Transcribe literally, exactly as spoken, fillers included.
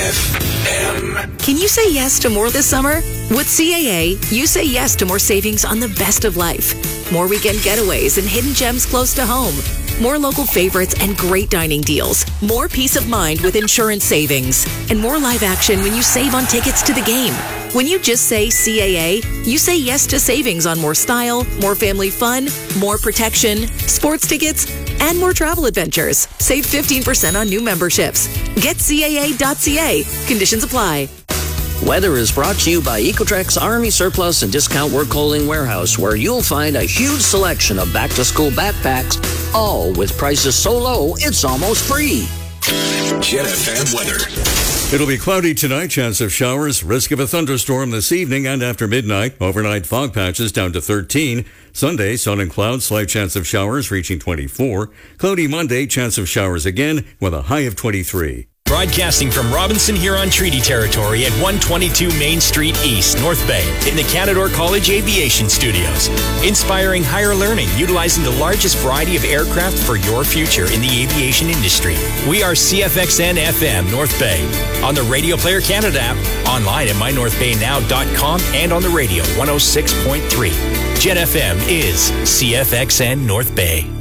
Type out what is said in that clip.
F M. Can you say yes to more this summer? With C A A, you say yes to more savings on the best of life. More weekend getaways and hidden gems close to home. More local favorites and great dining deals. More peace of mind with insurance savings. And more live action when you save on tickets to the game. When you just say C A A, you say yes to savings on more style, more family fun, more protection, sports tickets, and more travel adventures. Save fifteen percent on new memberships. Get C A A dot C A. Conditions apply. Weather is brought to you by Ecotrex Army Surplus and Discount Work Clothing Warehouse, where you'll find a huge selection of back-to-school backpacks, all with prices so low, it's almost free. Jet F M weather. It'll be cloudy tonight, chance of showers, risk of a thunderstorm this evening and after midnight. Overnight fog patches down to thirteen. Sunday, sun and clouds, slight chance of showers reaching twenty-four. Cloudy Monday, chance of showers again with a high of twenty-three. Broadcasting from Robinson Huron Treaty Territory at one twenty-two Main Street East, North Bay, in the Canadore College Aviation Studios. Inspiring higher learning, utilizing the largest variety of aircraft for your future in the aviation industry. We are C F X N F M North Bay, on the Radio Player Canada app, online at my north bay now dot com, and on the radio one oh six point three. Jet F M is C F X N North Bay.